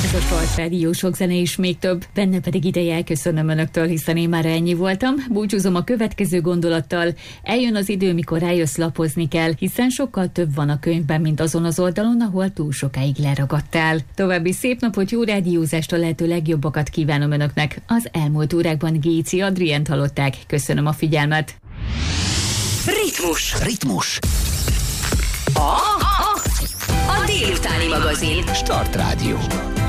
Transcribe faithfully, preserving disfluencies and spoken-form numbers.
Ez a Start Rádió, sok zene és még több, benne pedig ideje elköszönöm önöktől, hiszen én már ennyi voltam. Búcsúzom a következő gondolattal. Eljön az idő, mikor rájössz, lapozni kell, hiszen sokkal több van a könyvben, mint azon az oldalon, ahol túl sokáig leragadtál. További szép napot, jó rádiózást, a lehető legjobbakat kívánom önöknek. Az elmúlt órákban Géci Adrient hallották. Köszönöm a figyelmet. Ritmus. Ritmus. A, a, a délutáni magazin. Start Rádió.